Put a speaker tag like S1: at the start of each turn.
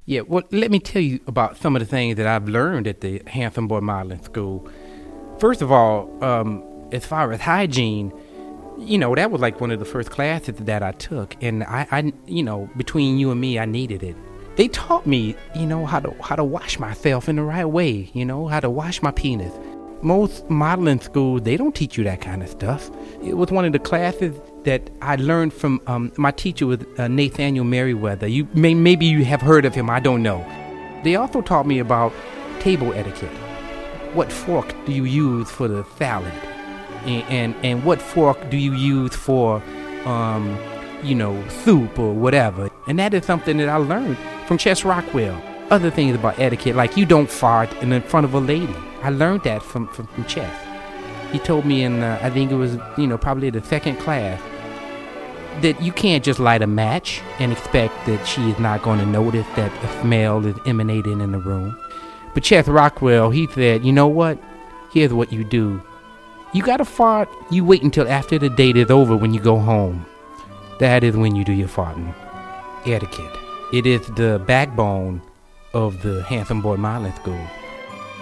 S1: Yeah, well, let me tell you about some of the things that I've learned at the Handsome Boy Modeling School. First of all, as far as hygiene, that was like one of the first classes that I took, and between you and me, I needed it. They taught me, how to wash myself in the right way, how to wash my penis. Most modeling schools, they don't teach you that kind of stuff. It was one of the classes that I learned from my teacher was Nathaniel Merriweather. Maybe you have heard of him, I don't know. They also taught me about table etiquette. What fork do you use for the salad? And what fork do you use for, soup or whatever? And that is something that I learned from Chess Rockwell. Other things about etiquette, like you don't fart in front of a lady. I learned that from Chess. He told me in, I think it was, probably the second class, that you can't just light a match and expect that she is not going to notice that a smell is emanating in the room. But Chess Rockwell, he said, you know what? Here's what you do. You got to fart, you wait until after the date is over when you go home. That is when you do your farting. Etiquette. It is the backbone of the Handsome Boy Modeling School.